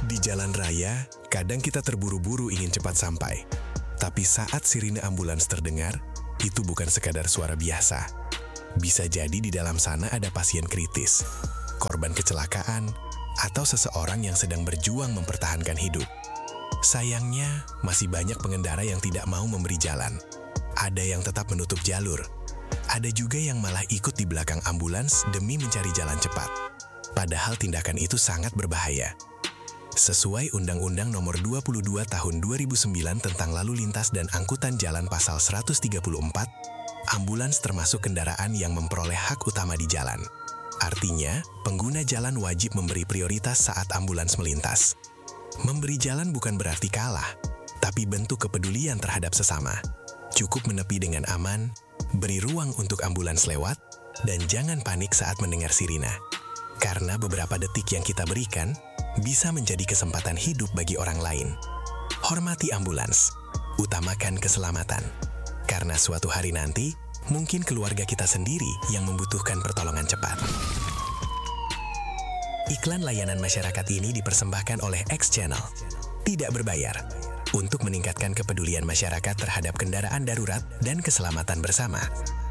Di jalan raya, kadang kita terburu-buru ingin cepat sampai. Tapi saat sirine ambulans terdengar, itu bukan sekadar suara biasa. Bisa jadi di dalam sana ada pasien kritis, korban kecelakaan, atau seseorang yang sedang berjuang mempertahankan hidup. Sayangnya, masih banyak pengendara yang tidak mau memberi jalan. Ada yang tetap menutup jalur. Ada juga yang malah ikut di belakang ambulans demi mencari jalan cepat. Padahal tindakan itu sangat berbahaya. Sesuai Undang-Undang Nomor 22 Tahun 2009 tentang Lalu Lintas dan Angkutan Jalan Pasal 134, ambulans termasuk kendaraan yang memperoleh hak utama di jalan. Artinya, pengguna jalan wajib memberi prioritas saat ambulans melintas. Memberi jalan bukan berarti kalah, tapi bentuk kepedulian terhadap sesama. Cukup menepi dengan aman, beri ruang untuk ambulans lewat, dan jangan panik saat mendengar sirina. Karena beberapa detik yang kita berikan bisa menjadi kesempatan hidup bagi orang lain. Hormati ambulans, utamakan keselamatan. Karena suatu hari nanti, mungkin keluarga kita sendiri yang membutuhkan pertolongan cepat. Iklan layanan masyarakat ini dipersembahkan oleh X Channel. Tidak berbayar. Untuk meningkatkan kepedulian masyarakat terhadap kendaraan darurat dan keselamatan bersama.